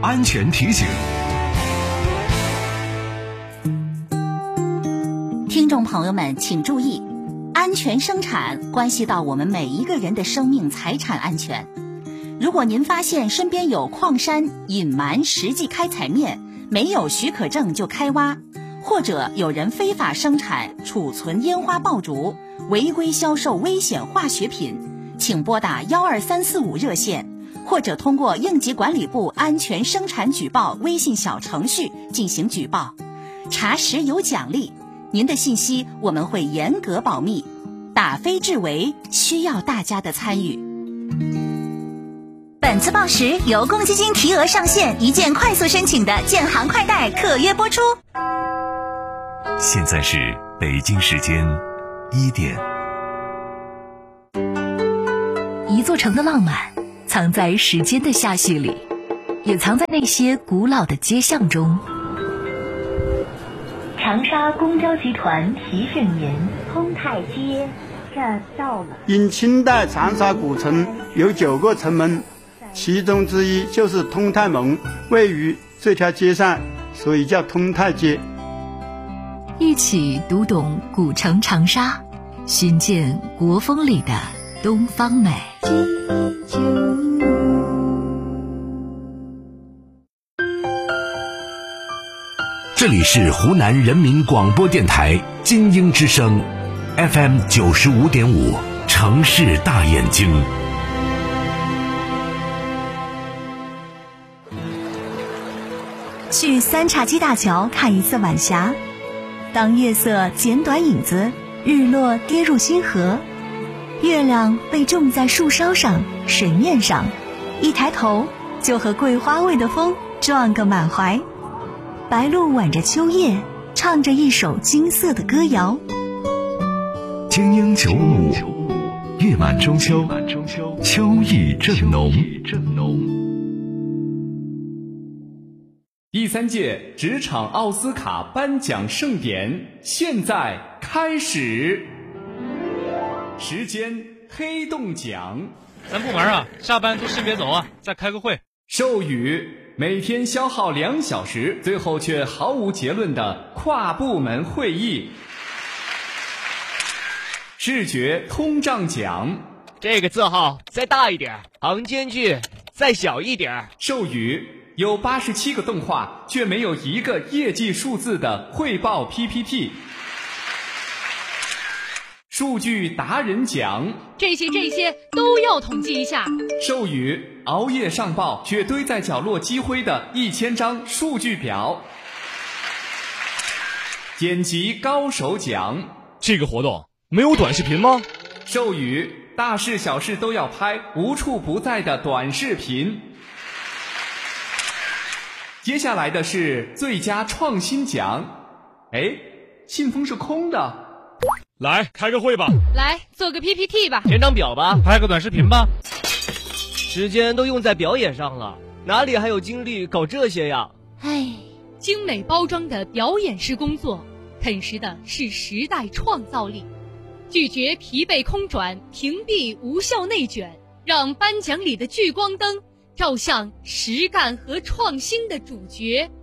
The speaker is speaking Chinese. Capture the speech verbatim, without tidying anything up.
安全提醒。 听众朋友们请注意，安全生产关系到我们每一个人的生命财产安全。如果您发现身边有矿山隐瞒实际开采面，没有许可证就开挖，或者有人非法生产储存烟花爆竹，违规销售危险化学品，请拨打幺二三四五热线，或者通过应急管理部安全生产举报微信小程序进行举报，查实有奖励，您的信息我们会严格保密，打非治为需要大家的参与。本次报时由公积金提额上线一键快速申请的建行快贷特约播出。 现在是北京时间一点。 一座城的浪漫藏在时间的下序里，也藏在那些古老的街巷中。长沙公交集团提示您， 通泰街这儿到了。 因清代长沙古城有九个城门，其中之一就是通泰门，位于这条街上，所以叫通泰街。 一起读懂古城长沙，寻见国风里的东方美。 这里是湖南人民广播电台金鹰之声 F M 九十五点五，城市大眼睛。 去三岔溪大桥看一次晚霞，当月色剪短影子，日落跌入星河，月亮被种在树梢上、水面上，一抬头就和桂花味的风撞个满怀。白鹭挽着秋叶，唱着一首金色的歌谣。 精英九五，月满中秋，秋意正浓。 第三届职场奥斯卡颁奖盛典现在开始，时间黑洞奖。 咱部门啊，下班都先别走啊，再开个会。 授予每天消耗两小时，最后却毫无结论的跨部门会议。视觉通胀奖， 这个字号再大一点，行间距再小一点。 授予有八十七个动画却没有一个业绩数字的汇报 P P T。数据达人奖， 这些这些都要统计一下。 授予熬夜上报却堆在角落积灰的一千张数据表。剪辑高手奖， 这个活动没有短视频吗？ 授予大事小事都要拍，无处不在的短视频。接下来的是最佳创新奖。哎，信封是空的。 来开个会吧， 来做个 P P T 吧， 填张表吧， 拍个短视频吧。 时间都用在表演上了，哪里还有精力搞这些呀？ 唉，精美包装的表演式工作，啃食的是时代创造力。拒绝疲惫空转，屏蔽无效内卷，让颁奖里的聚光灯照向实干和创新的主角。